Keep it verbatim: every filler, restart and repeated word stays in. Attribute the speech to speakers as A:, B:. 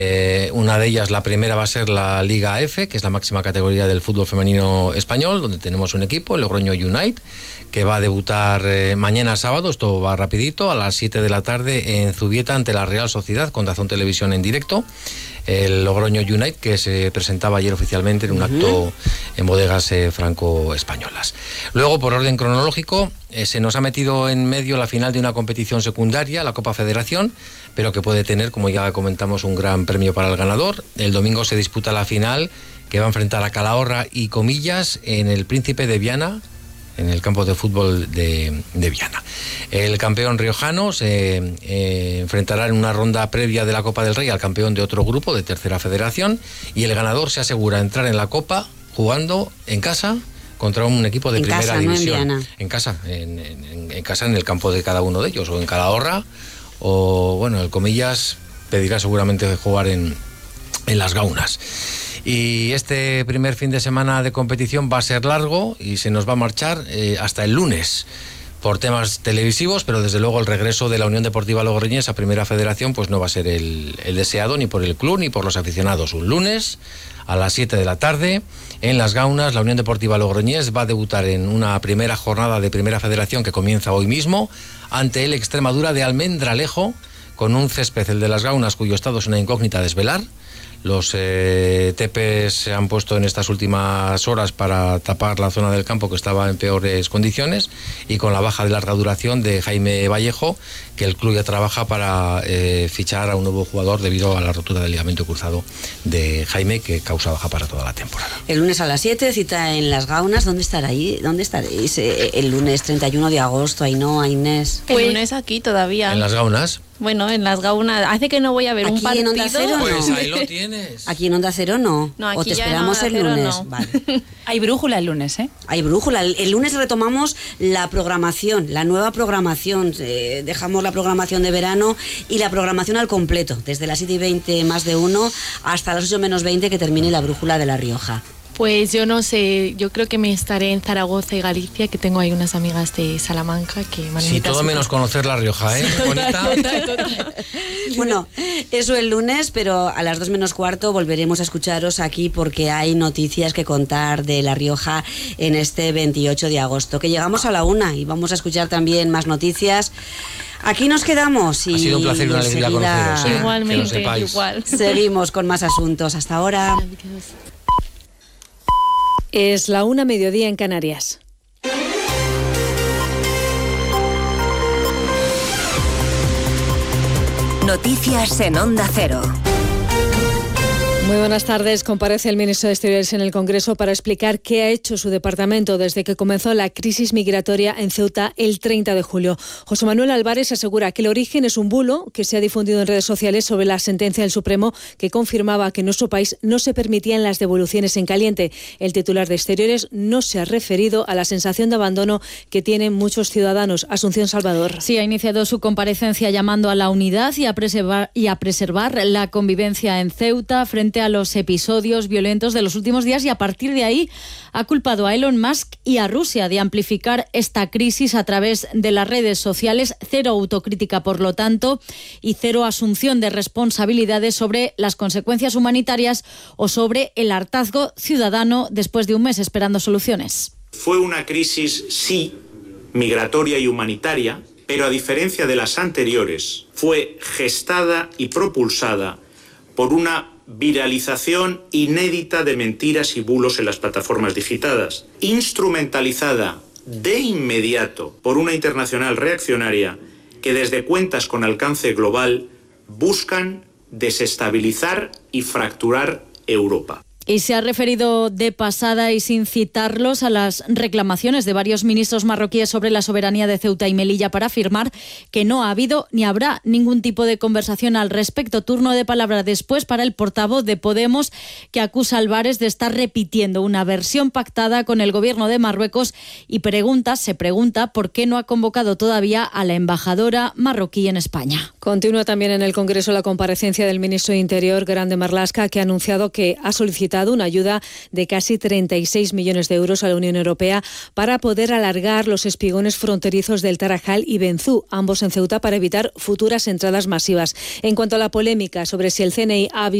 A: Eh, una de ellas, la primera, va a ser la Liga F, que es la máxima categoría del fútbol femenino español, donde tenemos un equipo, el Logroño United, que va a debutar eh, mañana sábado, esto va rapidito, a las siete de la tarde en Zubieta ante la Real Sociedad, con Dazón Televisión en directo. El Logroño United, que se presentaba ayer oficialmente en un uh-huh. acto en bodegas eh, franco-españolas. Luego, por orden cronológico, eh, se nos ha metido en medio la final de una competición secundaria, la Copa Federación, pero que puede tener, como ya comentamos, un gran premio para el ganador. El domingo se disputa la final, que va a enfrentar a Calahorra y Comillas en el Príncipe de Viana, en el campo de fútbol de, de Viana. El campeón riojano se eh, enfrentará en una ronda previa de la Copa del Rey al campeón de otro grupo de tercera federación, y el ganador se asegura entrar en la Copa jugando en casa contra un equipo de
B: en
A: primera
B: casa,
A: división.
B: No en,
A: en casa, en, en, en casa, en el campo de cada uno de ellos, o en Calahorra, o bueno, el Comillas pedirá seguramente jugar en, en Las Gaunas. Y este primer fin de semana de competición va a ser largo y se nos va a marchar eh, hasta el lunes por temas televisivos, pero desde luego el regreso de la Unión Deportiva Logroñés a Primera Federación pues no va a ser el, el deseado ni por el club ni por los aficionados. Un lunes a las siete de la tarde en Las Gaunas, la Unión Deportiva Logroñés va a debutar en una primera jornada de Primera Federación que comienza hoy mismo ante el Extremadura de Almendralejo, con un césped, el de Las Gaunas, cuyo estado es una incógnita a desvelar. Los eh, tepes se han puesto en estas últimas horas para tapar la zona del campo que estaba en peores condiciones, y con la baja de larga duración de Jaime Vallejo, que el club ya trabaja para eh, fichar a un nuevo jugador debido a la rotura del ligamento cruzado de Jaime, que causa baja para toda la temporada.
B: El lunes a las siete, cita en Las Gaunas. ¿Dónde estaréis? ¿Dónde estaréis? Eh, el lunes treinta y uno de agosto, Ainhoa, Inés.
C: Pues, el lunes aquí todavía.
A: ¿En Las Gaunas?
C: Bueno, en Las Gaunas. Hace que no voy a ver
B: ¿Aquí
C: un partido.
B: En Onda Cero, no?
A: Pues ahí lo tienes.
B: Aquí en Onda Cero no.
C: No, aquí
B: o te
C: ya
B: esperamos
C: en
B: el
C: Onda
B: lunes.
C: Cero, no.
B: Vale.
D: Hay brújula el lunes, ¿eh?
B: Hay brújula. El, el lunes retomamos la programación, la nueva programación. Eh, dejamos la programación de verano y la programación al completo, desde las siete y veinte más de uno hasta las ocho menos veinte, que termine la brújula de La Rioja.
C: Pues yo no sé, yo creo que me estaré en Zaragoza y Galicia, que tengo ahí unas amigas de Salamanca que me han
A: Sí, todo menos conocer La Rioja, ¿eh? Bonita.
C: Total, total.
B: Bueno, eso el lunes, pero a las dos menos cuarto volveremos a escucharos aquí, porque hay noticias que contar de La Rioja en este veintiocho de agosto, que llegamos a la una y vamos a escuchar también más noticias. Aquí nos quedamos y
A: ha sido un placer y una alegría conoceros, ¿eh?
C: Igualmente, igual.
B: Seguimos con más asuntos. Hasta ahora.
E: Es la una, mediodía en Canarias.
F: Noticias en Onda Cero.
E: Muy buenas tardes. Comparece el ministro de Exteriores en el Congreso para explicar qué ha hecho su departamento desde que comenzó la crisis migratoria en Ceuta el treinta de julio. José Manuel Álvarez asegura que el origen es un bulo que se ha difundido en redes sociales sobre la sentencia del Supremo que confirmaba que en nuestro país no se permitían las devoluciones en caliente. El titular de Exteriores no se ha referido a la sensación de abandono que tienen muchos ciudadanos. Asunción Salvador.
G: Sí, ha iniciado su comparecencia llamando a la unidad y a preservar, y a preservar la convivencia en Ceuta frente a los episodios violentos de los últimos días, y a partir de ahí ha culpado a Elon Musk y a Rusia de amplificar esta crisis a través de las redes sociales. Cero autocrítica, por lo tanto, y cero asunción de responsabilidades sobre las consecuencias humanitarias o sobre el hartazgo ciudadano después de un mes esperando soluciones.
H: Fue una crisis, sí, migratoria y humanitaria, pero a diferencia de las anteriores, fue gestada y propulsada por una viralización inédita de mentiras y bulos en las plataformas digitales, instrumentalizada de inmediato por una internacional reaccionaria que desde cuentas con alcance global buscan desestabilizar y fracturar Europa.
G: Y se ha referido de pasada y sin citarlos a las reclamaciones de varios ministros marroquíes sobre la soberanía de Ceuta y Melilla para afirmar que no ha habido ni habrá ningún tipo de conversación al respecto. Turno de palabra después para el portavoz de Podemos, que acusa a Álvarez de estar repitiendo una versión pactada con el gobierno de Marruecos y pregunta, se pregunta por qué no ha convocado todavía a la embajadora marroquí en España.
E: Continúa también en el Congreso la comparecencia del ministro de Interior, Grande Marlaska, que ha anunciado que ha solicitado solicitado una ayuda de casi treinta y seis millones de euros a la Unión Europea para poder alargar los espigones fronterizos del Tarajal y Benzú, ambos en Ceuta, para evitar futuras entradas masivas. En cuanto a la polémica sobre si el C N I ha